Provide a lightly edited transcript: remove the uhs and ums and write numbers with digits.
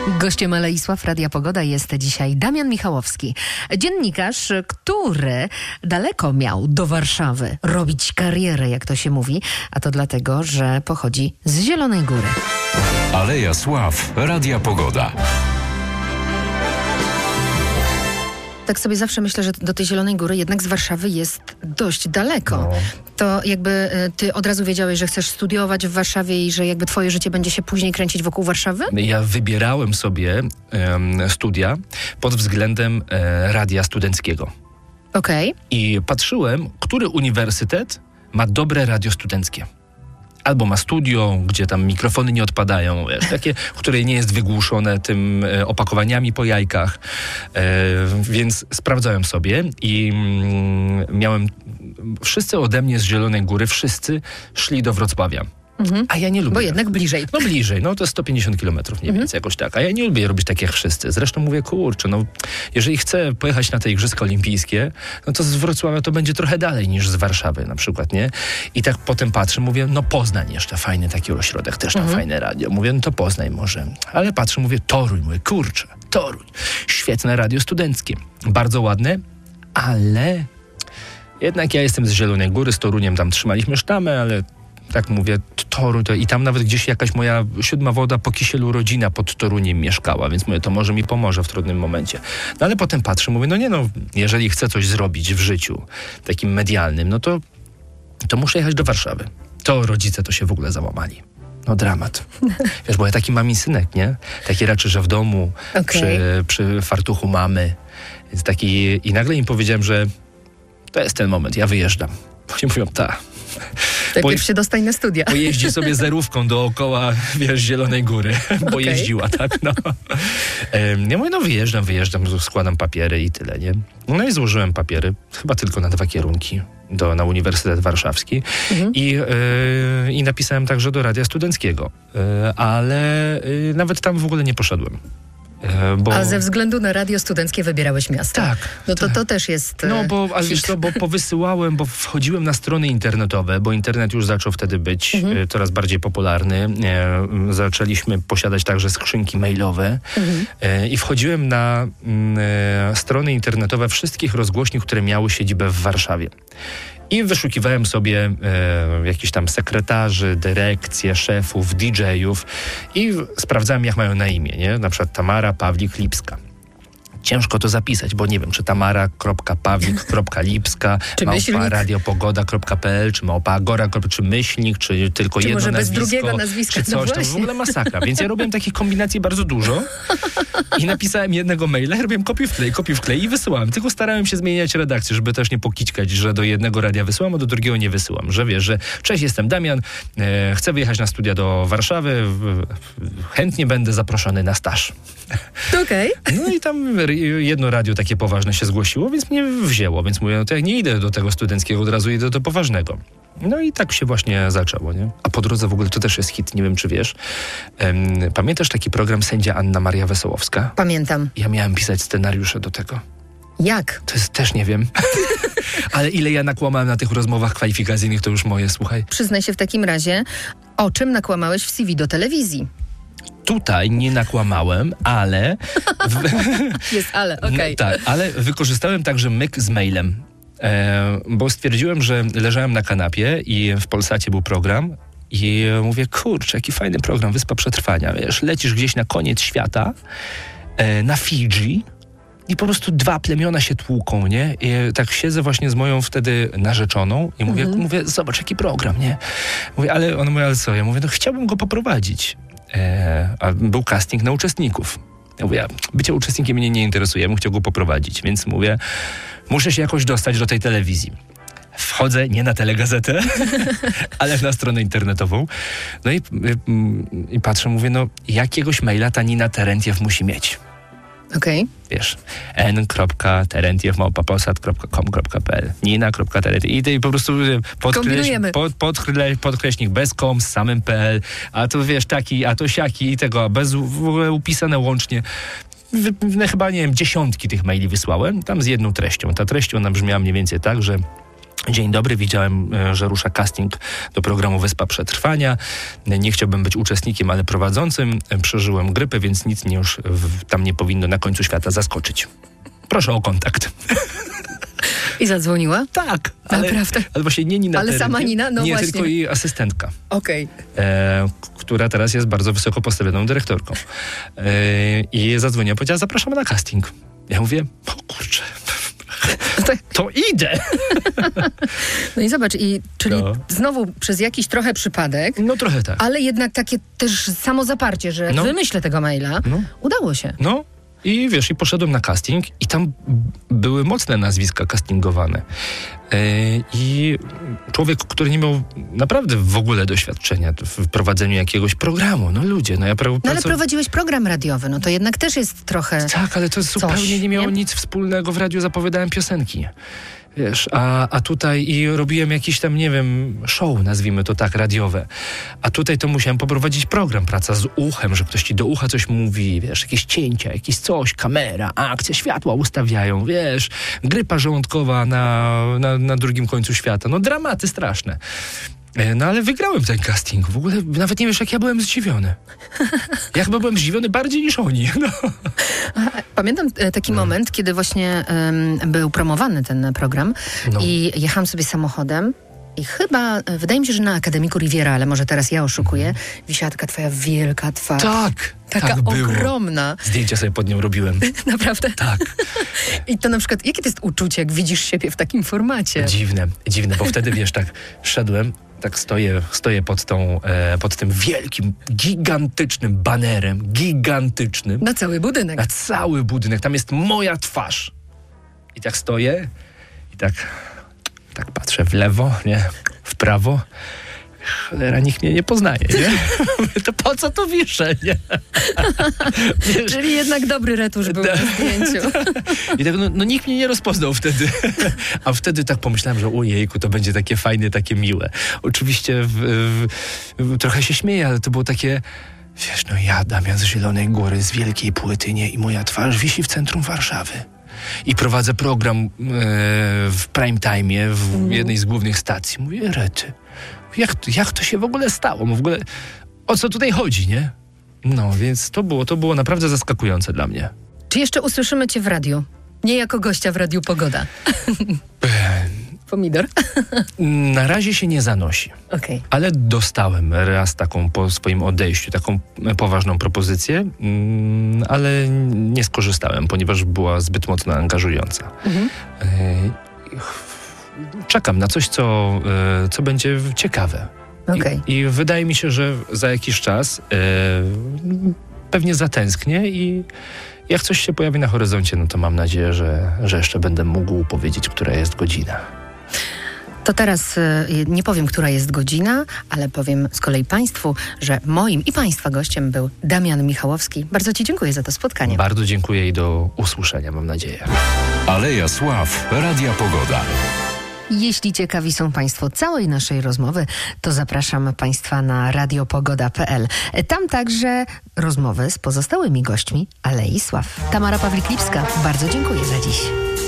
Gościem Aleisław Radia Pogoda jest dzisiaj Damian Michałowski, dziennikarz, który daleko miał do Warszawy robić karierę, jak to się mówi, a to dlatego, że pochodzi z Zielonej Góry. Aleja Sław, Radia Pogoda. Tak sobie zawsze myślę, że do tej Zielonej Góry jednak z Warszawy jest dość daleko. No. To jakby ty od razu wiedziałeś, że chcesz studiować w Warszawie i że jakby twoje życie będzie się później kręcić wokół Warszawy? Ja wybierałem sobie studia pod względem radia studenckiego. Okej. I patrzyłem, który uniwersytet ma dobre radio studenckie. Albo ma studio, gdzie tam mikrofony nie odpadają, wiesz, takie, które nie jest wygłuszone tym opakowaniami po jajkach. Więc sprawdzałem sobie i miałem... Wszyscy ode mnie z Zielonej Góry, wszyscy szli do Wrocławia. A ja nie lubię. Bo jednak bliżej. No bliżej, no to jest 150 kilometrów mniej więcej, jakoś tak. A ja nie lubię robić tak jak wszyscy. Zresztą mówię, kurczę, no jeżeli chcę pojechać na te Igrzyska Olimpijskie, no to z Wrocławia to będzie trochę dalej niż z Warszawy na przykład, nie? I tak potem patrzę, mówię, no Poznań jeszcze, fajny taki ośrodek, też tam fajne radio. Mówię, no to Poznań może. Ale patrzę, mówię, Toruń, mówię, kurczę, Toruń. Świetne radio studenckie. Bardzo ładne, ale jednak ja jestem z Zielonej Góry, z Toruniem tam trzymaliśmy sztamę, ale tak mówię, Toruń, i tam nawet gdzieś jakaś moja siódma woda po kisielu rodzina pod Toruniem mieszkała, więc mówię, to może mi pomoże w trudnym momencie. No ale potem patrzę, mówię, no nie no, jeżeli chcę coś zrobić w życiu takim medialnym, no to muszę jechać do Warszawy. To rodzice to się w ogóle załamali. No dramat. Wiesz, bo ja taki mami synek, nie? Taki raczej, że w domu, przy fartuchu mamy. Więc taki, i nagle im powiedziałem, że to jest ten moment, ja wyjeżdżam. Oni mówią, Najpierw się dostań na studia. Pojeździ sobie zerówką dookoła, wiesz, Zielonej Góry, bo jeździła, tak? No. Ja mówię, no wyjeżdżam, składam papiery i tyle, nie? No i złożyłem papiery, chyba tylko na 2 kierunki na Uniwersytet Warszawski i napisałem także do Radia Studenckiego, ale nawet tam w ogóle nie poszedłem. A ze względu na radio studenckie wybierałeś miasto. Tak. No to też jest No bo, ale wiesz co, bo powysyłałem, bo wchodziłem na strony internetowe, bo internet już zaczął wtedy być coraz bardziej popularny. Zaczęliśmy posiadać także skrzynki mailowe i wchodziłem na strony internetowe wszystkich rozgłośni, które miały siedzibę w Warszawie. I wyszukiwałem sobie jakichś tam sekretarzy, dyrekcje, szefów, DJ-ów i sprawdzałem, jak mają na imię, nie? Na przykład Tamara Pawlik-Lipska. Ciężko to zapisać, bo nie wiem, czy tamara.pawlik.lipska, @radiopogoda.pl, czy @agora, czy myślnik, czy tylko czy jedno może nazwisko, bez drugiego nazwiska, czy coś. To w ogóle masakra. Więc ja robiłem takich kombinacji bardzo dużo i napisałem jednego maila, robiłem kopiuj wklej i wysyłałem. Tylko starałem się zmieniać redakcję, żeby też nie pokićkać, że do jednego radia wysyłam, a do drugiego nie wysyłam. Że wiesz, że cześć, jestem Damian, chcę wyjechać na studia do Warszawy, chętnie będę zaproszony na staż. Okej. No i tam jedno radio takie poważne się zgłosiło, więc mnie wzięło. Więc mówię, no to ja nie idę do tego studenckiego, od razu idę do poważnego. No i tak się właśnie zaczęło, nie? A po drodze w ogóle to też jest hit, nie wiem czy wiesz. Pamiętasz taki program Sędzia Anna Maria Wesołowska? Pamiętam. Ja miałem pisać scenariusze do tego. Jak? To jest też nie wiem. Ale ile ja nakłamałem na tych rozmowach kwalifikacyjnych, to już moje, słuchaj. Przyznaj się w takim razie, o czym nakłamałeś w CV do telewizji? Tutaj nie nakłamałem, ale... Jest ale, okej. Tak, ale wykorzystałem także myk z mailem. Bo stwierdziłem, że leżałem na kanapie i w Polsacie był program i mówię, kurczę, jaki fajny program, Wyspa Przetrwania. Wiesz, lecisz gdzieś na koniec świata, na Fidżi i po prostu 2 plemiona się tłuką, nie? I tak siedzę właśnie z moją wtedy narzeczoną i mówię, zobacz, jaki program, nie? Mówię, ale on mówi, ale co? Ja mówię, no chciałbym go poprowadzić. A był casting na uczestników. Ja mówię, bycie uczestnikiem mnie nie interesuje, ja bym chciał go poprowadzić, więc mówię, muszę się jakoś dostać do tej telewizji. Wchodzę nie na Telegazetę, ale na stronę internetową. No i patrzę, mówię, no jakiegoś maila ta Nina Terentiew musi mieć. Okej. Wiesz, n.terentiew@polsat.com.pl Nina.terentiew i po prostu podkreśnik bez com, z samym .pl, a to wiesz, taki, a to siaki i tego, bez w ogóle upisane łącznie. Chyba, nie wiem, 10 tych maili wysłałem, tam z jedną treścią. Ta treść, ona brzmiała mniej więcej tak, że Dzień dobry, widziałem, że rusza casting do programu Wyspa Przetrwania. Nie chciałbym być uczestnikiem, ale prowadzącym. Przeżyłem grypę, więc nic mnie już tam nie powinno na końcu świata zaskoczyć. Proszę o kontakt. I zadzwoniła? Tak. Naprawdę? Ale właśnie nie Nina Ale Terentiew, sama Nina? No nie, właśnie. tylko jej asystentka. Okej. Która teraz jest bardzo wysoko postawioną dyrektorką. I zadzwoniła, powiedziała, zapraszamy na casting. Ja mówię, o kurczę, to idę. No i zobacz, czyli No. znowu przez jakiś trochę przypadek, No trochę tak. ale jednak takie też samozaparcie, że No. wymyślę tego maila, No. udało się. No i wiesz, i poszedłem na casting i tam były mocne nazwiska castingowane. I człowiek, który nie miał naprawdę w ogóle doświadczenia w prowadzeniu jakiegoś programu. No ludzie, no ja No ale prowadziłeś program radiowy, no to jednak też jest trochę... Tak, ale to zupełnie nie miało nic wspólnego. W radiu zapowiadałem piosenki. Wiesz, a tutaj i robiłem jakiś tam, nie wiem, show, nazwijmy to tak, radiowe. A tutaj to musiałem poprowadzić program, praca z uchem, że ktoś ci do ucha coś mówi, wiesz, jakieś cięcia, jakieś coś, kamera, akcja, światła ustawiają, wiesz, grypa żołądkowa na drugim końcu świata. No dramaty straszne. No ale wygrałem ten casting. W ogóle nawet nie wiesz, jak ja byłem zdziwiony. Ja chyba byłem zdziwiony bardziej niż oni. No. Pamiętam taki moment, kiedy właśnie był promowany ten program i jechałam sobie samochodem i chyba, wydaje mi się, że na Akademiku Riviera, ale może teraz ja oszukuję, wisiała taka twoja wielka twarz. Tak, Taka tak było. ogromna. Zdjęcia sobie pod nią robiłem. Naprawdę? Tak. I to na przykład, jakie to jest uczucie, jak widzisz siebie w takim formacie? Dziwne, bo wtedy, wiesz, tak szedłem, tak stoję pod tym wielkim, gigantycznym banerem, gigantycznym. Na cały budynek. Na cały budynek. Tam jest moja twarz. I tak stoję i tak patrzę w lewo, nie? W prawo. Cholera, nikt mnie nie poznaje, nie? To po co to wiszę, nie? Wiesz, Czyli jednak dobry retusz był w zdjęciu. i tak, no nikt mnie nie rozpoznał wtedy. A wtedy tak pomyślałem, że ojejku, to będzie takie fajne, takie miłe. Oczywiście trochę się śmieję, ale to było takie... Wiesz, no ja, Damian z Zielonej Góry, z Wielkiej Płytynie i moja twarz wisi w centrum Warszawy. I prowadzę program w prime time'ie, w jednej z głównych stacji. Mówię, rety, jak to się w ogóle stało? W ogóle o co tutaj chodzi, nie? No, więc to było naprawdę zaskakujące dla mnie. Czy jeszcze usłyszymy cię w radiu? Nie jako gościa w Radiu Pogoda. Pomidor? Na razie się nie zanosi. Okej. Ale dostałem raz taką po swoim odejściu, taką poważną propozycję, ale nie skorzystałem, ponieważ była zbyt mocno angażująca. Czekam na coś, co będzie ciekawe. Okej. I wydaje mi się, że za jakiś czas pewnie zatęsknię i jak coś się pojawi na horyzoncie, no to mam nadzieję, że jeszcze będę mógł powiedzieć, która jest godzina. To teraz nie powiem, która jest godzina, ale powiem z kolei Państwu, że moim i Państwa gościem był Damian Michałowski. Bardzo Ci dziękuję za to spotkanie. Bardzo dziękuję i do usłyszenia, mam nadzieję. Aleja Sław, Radia Pogoda. Jeśli ciekawi są Państwo całej naszej rozmowy, to zapraszam Państwa na radiopogoda.pl. Tam także rozmowy z pozostałymi gośćmi Alei Sław. Tamara Pawlik-Lipska, bardzo dziękuję za dziś.